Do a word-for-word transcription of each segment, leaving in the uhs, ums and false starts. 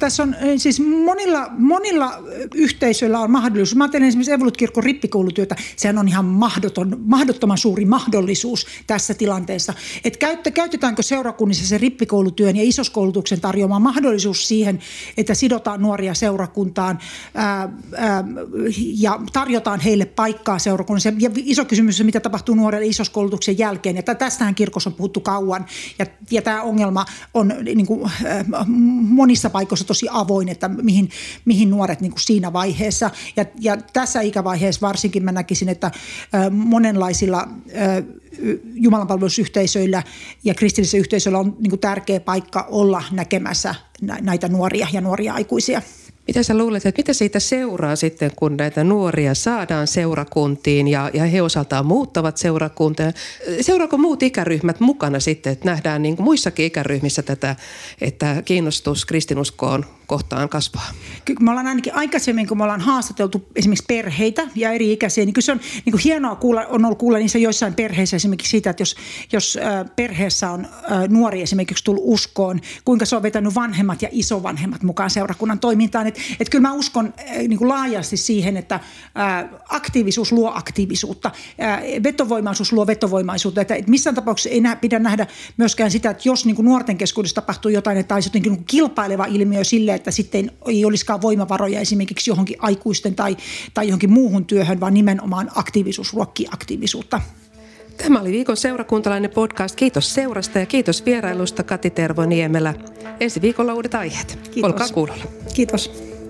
tässä on siis monilla, monilla yhteisöillä on mahdollisuus. Mä ajattelen esimerkiksi Evolut-kirkon rippikoulutyötä. Sehän on ihan mahdoton, mahdottoman suuri mahdollisuus tässä tilanteessa. Että käytetäänkö seurakunnissa se rippikoulutyön ja isoskoulutuksen tarjoama mahdollisuus siihen, että sidotaan nuoria seurakuntaan ää, ää, ja tarjotaan heille paikkaa seurakunnassa. Ja iso kysymys on, mitä tapahtuu nuorelle isoskoulutuksen jälkeen. Ja tästähän kirkossa on puhuttu kauan. Ja, ja tämä ongelma on niin kuin, monissa paikoissa tosi avoin, että mihin, mihin nuoret niin kuin siinä vaiheessa. Ja, ja tässä ikävaiheessa varsinkin mä näkisin, että monenlaisilla jumalanpalvelusyhteisöillä ja kristillisillä yhteisöillä on niin kuin tärkeä paikka olla näkemässä näitä nuoria ja nuoria aikuisia. Mitä sä luulet, että mitä siitä seuraa sitten, kun näitä nuoria saadaan seurakuntiin ja, ja he osaltaan muuttavat seurakuntia? Seuraako muut ikäryhmät mukana sitten, että nähdään niin kuin muissakin ikäryhmissä tätä, että kiinnostus kristinuskoon kohtaan kasvaa? Kyllä me ollaan ainakin aikaisemmin, kun me ollaan haastateltu esimerkiksi perheitä ja eri ikäisiä, niin kyllä se on niin kuin hienoa kuulla, on ollut kuulla niissä joissain perheissä esimerkiksi siitä, että jos, jos perheessä on nuori esimerkiksi tullut uskoon, kuinka se on vetänyt vanhemmat ja isovanhemmat mukaan seurakunnan toimintaan. Että et kyllä mä uskon niin kuin laajasti siihen, että aktiivisuus luo aktiivisuutta, vetovoimaisuus luo vetovoimaisuutta. Että missään tapauksessa ei nä- pidä nähdä myöskään sitä, että jos niin kuin nuorten keskuudessa tapahtuu jotain, että olisi jotenkin niin kuin kilpaileva ilmiö sille, että sitten ei olisikaan voimavaroja esimerkiksi johonkin aikuisten tai, tai johonkin muuhun työhön, vaan nimenomaan aktiivisuus ruokkii aktiivisuutta. Tämä oli viikon seurakuntalainen podcast. Kiitos seurasta ja kiitos vierailusta Kati Tervoniemelä. Ensi viikolla uudet aiheet. Kiitos. Olkaa kuulolla. Kiitos.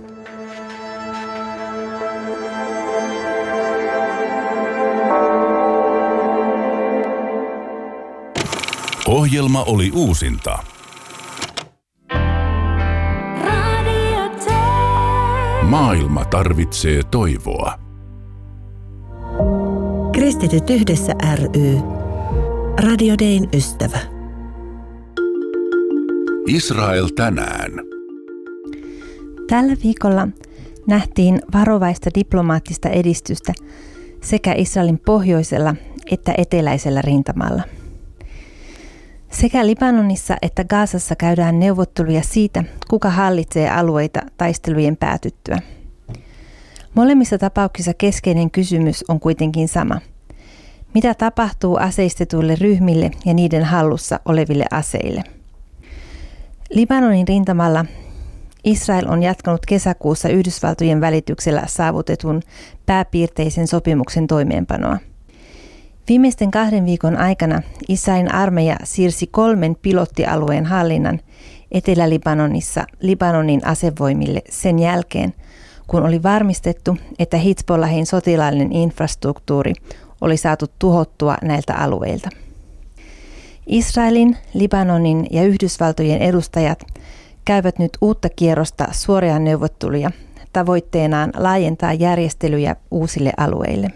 Ohjelma oli uusinta. Maailma tarvitsee toivoa. Kristityt yhdessä ry. Radio Dayn ystävä. Israel tänään. Tällä viikolla nähtiin varovaista diplomaattista edistystä sekä Israelin pohjoisella että eteläisellä rintamalla. Sekä Libanonissa että Gazassa käydään neuvotteluja siitä, kuka hallitsee alueita taistelujen päätyttyä. Molemmissa tapauksissa keskeinen kysymys on kuitenkin sama. Mitä tapahtuu aseistetuille ryhmille ja niiden hallussa oleville aseille? Libanonin rintamalla Israel on jatkanut kesäkuussa Yhdysvaltojen välityksellä saavutetun pääpiirteisen sopimuksen toimeenpanoa. Viimeisten kahden viikon aikana Israelin armeija siirsi kolmen pilottialueen hallinnan Etelä-Libanonissa Libanonin asevoimille sen jälkeen, kun oli varmistettu, että Hizbollahin sotilaallinen infrastruktuuri oli saatu tuhottua näiltä alueilta. Israelin, Libanonin ja Yhdysvaltojen edustajat käyvät nyt uutta kierrosta suoria neuvotteluja tavoitteenaan laajentaa järjestelyjä uusille alueille.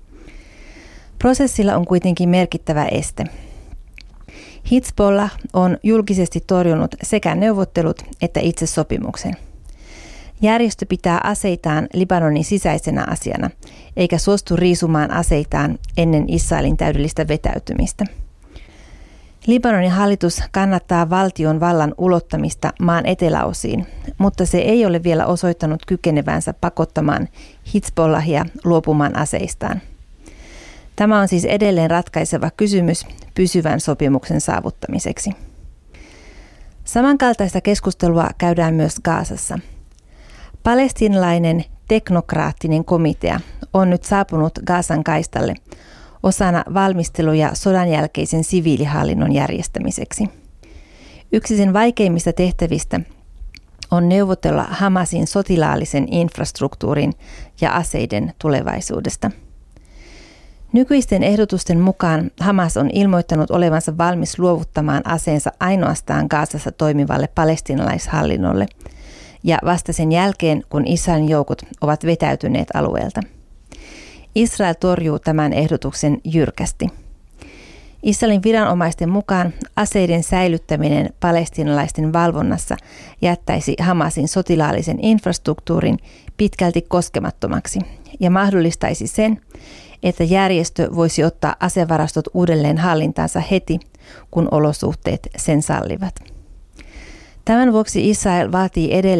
Prosessilla on kuitenkin merkittävä este. Hizbollah on julkisesti torjunut sekä neuvottelut että itse sopimuksen. Järjestö pitää aseitaan Libanonin sisäisenä asiana, eikä suostu riisumaan aseitaan ennen Israelin täydellistä vetäytymistä. Libanonin hallitus kannattaa valtion vallan ulottamista maan eteläosiin, mutta se ei ole vielä osoittanut kykenevänsä pakottamaan Hizbollahia luopumaan aseistaan. Tämä on siis edelleen ratkaiseva kysymys pysyvän sopimuksen saavuttamiseksi. Samankaltaista keskustelua käydään myös Gazassa. Palestiinalainen teknokraattinen komitea on nyt saapunut Gazan kaistalle osana valmisteluja sodan jälkeisen siviilihallinnon järjestämiseksi. Yksi sen vaikeimmista tehtävistä on neuvotella Hamasin sotilaallisen infrastruktuurin ja aseiden tulevaisuudesta. Nykyisten ehdotusten mukaan Hamas on ilmoittanut olevansa valmis luovuttamaan aseensa ainoastaan Gazassa toimivalle palestiinalaishallinnolle ja vasta sen jälkeen, kun Israelin joukot ovat vetäytyneet alueelta. Israel torjuu tämän ehdotuksen jyrkästi. Israelin viranomaisten mukaan aseiden säilyttäminen palestiinalaisten valvonnassa jättäisi Hamasin sotilaallisen infrastruktuurin pitkälti koskemattomaksi ja mahdollistaisi sen, että järjestö voisi ottaa asevarastot uudelleen hallintaansa heti, kun olosuhteet sen sallivat. Tämän vuoksi Israel vaatii edelleen